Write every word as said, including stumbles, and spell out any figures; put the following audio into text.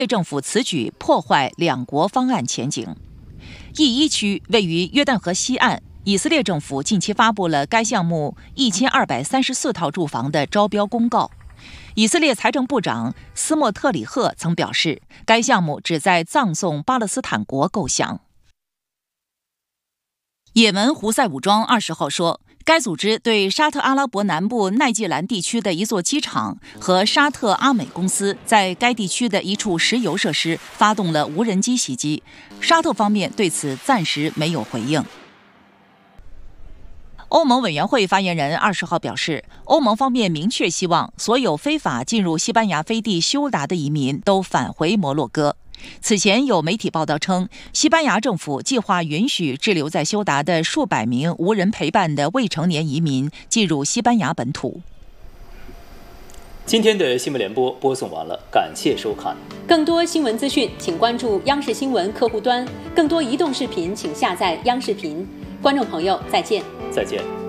政府此举破坏两国方案前景。E 一区位于约旦河西岸，以色列政府近期发布了该项目一千二百三十四套住房的招标公告。以色列财政部长斯莫特里赫曾表示，该项目旨在葬送巴勒斯坦国构想。也门胡塞武装二十号说，该组织对沙特阿拉伯南部奈季兰地区的一座机场和沙特阿美公司在该地区的一处石油设施发动了无人机袭击，沙特方面对此暂时没有回应。欧盟委员会发言人二十号表示，欧盟方面明确希望所有非法进入西班牙飞地休达的移民都返回摩洛哥。此前有媒体报道称，西班牙政府计划允许滞留在休达的数百名无人陪伴的未成年移民进入西班牙本土。 今天的新闻联播播送完了，感谢收看。 更多新闻资讯，请关注央视新闻客户端；更多移动视频，请下载央视频。观众朋友，再见。 再见。